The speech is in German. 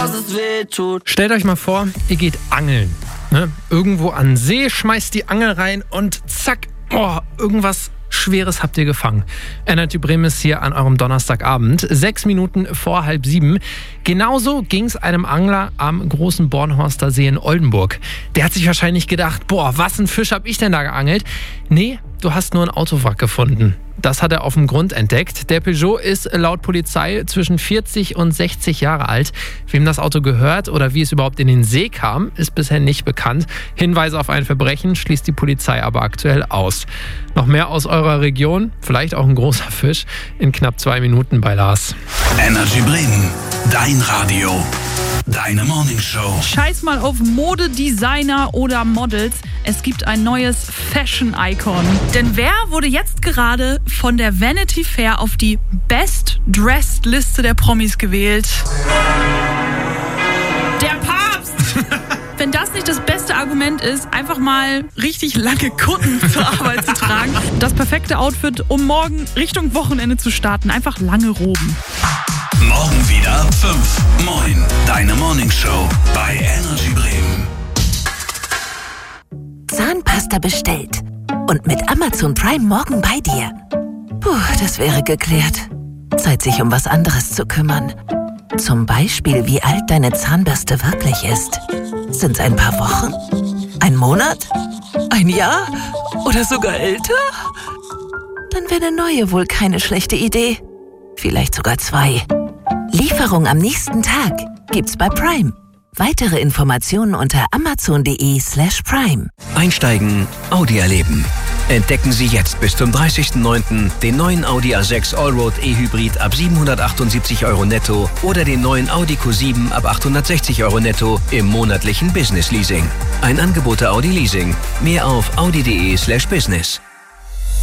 dass es weh tut. Stellt euch mal vor, ihr geht angeln. Ne? Irgendwo an See, schmeißt die Angel rein und zack, irgendwas Schweres habt ihr gefangen. Energy Bremen ist hier an eurem Donnerstagabend, 6 Minuten vor 6:30. Genauso ging es einem Angler am großen Bornhorster See in Oldenburg. Der hat sich wahrscheinlich gedacht, was ein Fisch hab ich denn da geangelt? Nee, du hast nur ein Autowrack gefunden. Das hat er auf dem Grund entdeckt. Der Peugeot ist laut Polizei zwischen 40 und 60 Jahre alt. Wem das Auto gehört oder wie es überhaupt in den See kam, ist bisher nicht bekannt. Hinweise auf ein Verbrechen schließt die Polizei aber aktuell aus. Noch mehr aus eurer Region, vielleicht auch ein großer Fisch, in knapp 2 Minuten bei Lars. Energy Bremen, dein Radio, deine Morningshow. Scheiß mal auf Modedesigner oder Models. Es gibt ein neues Fashion-Icon. Denn wer wurde jetzt gerade von der Vanity Fair auf die Best-Dressed-Liste der Promis gewählt? Der Papst! Wenn das nicht das beste Argument ist, einfach mal richtig lange Kutten zur Arbeit zu tragen. Das perfekte Outfit, um morgen Richtung Wochenende zu starten. Einfach lange Roben. Morgen wieder 5. Moin, deine Morningshow bei Energy Bremen. Zahnpasta bestellt. Und mit Amazon Prime morgen bei dir. Das wäre geklärt. Zeit, sich um was anderes zu kümmern. Zum Beispiel, wie alt deine Zahnbürste wirklich ist. Sind's ein paar Wochen? Ein Monat? Ein Jahr? Oder sogar älter? Dann wäre eine neue wohl keine schlechte Idee. Vielleicht sogar 2. Lieferung am nächsten Tag gibt's bei Prime. Weitere Informationen unter amazon.de/prime. Einsteigen, Audi erleben. Entdecken Sie jetzt bis zum 30.09. den neuen Audi A6 Allroad E-Hybrid ab 778 € netto oder den neuen Audi Q7 ab 860 € netto im monatlichen Business Leasing. Ein Angebot der Audi Leasing. Mehr auf audi.de/business.